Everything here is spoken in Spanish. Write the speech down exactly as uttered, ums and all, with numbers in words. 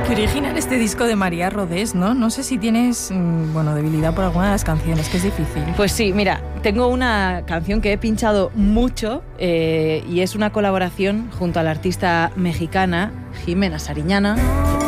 Qué original este disco de María Rodés, ¿no? No sé si tienes, bueno, debilidad por alguna de las canciones, que es difícil. Pues sí, mira, tengo una canción que he pinchado mucho eh, y es una colaboración junto a la artista mexicana Jimena Sariñana.